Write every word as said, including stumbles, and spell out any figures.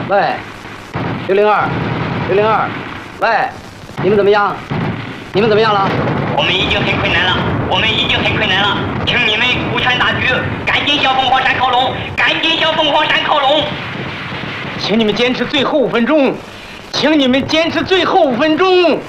喂，六零二，六零二，喂，你们怎么样？你们怎么样了？ 我们已经很困难了，我们已经很困难了，请你们顾全大局，赶紧向凤凰山靠拢，赶紧向凤凰山靠拢。 请你们坚持最后五分钟，请你们坚持最后五分钟。